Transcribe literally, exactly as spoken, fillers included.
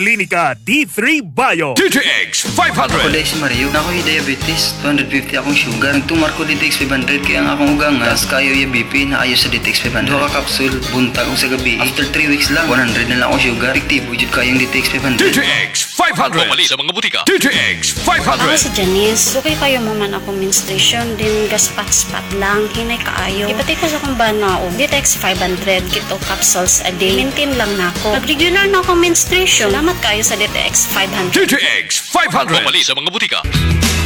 Klinika D three Bio. D T X five Ako hundred. dahil si Mario, na ako'y diabetes, two fifty akong sugar. Nagtumar ko D T X five hundred kaya ang akong ugang nga, kayo yung B P na ayos sa D T X five hundred. Duha ka kapsul, buntag ko sa gabi. After three weeks lang, one hundred na lang akong sugar. Efektibo jud kayong D T X five D hundred. T X five hundred. Pumali sa mga butika. D T X five Ako hundred. si Janice, okay kayo mo man ako menstruation, din gaspat-spat lang, hinay kaayo. Ipatay ko sa kong banao, D T X five hundred, kito capsules a day. Maintain lang na ako. Pag-regular na ako menstruation, salamat kayo sa D T X five hundred. D T X five hundred. Pumali sa mga butika.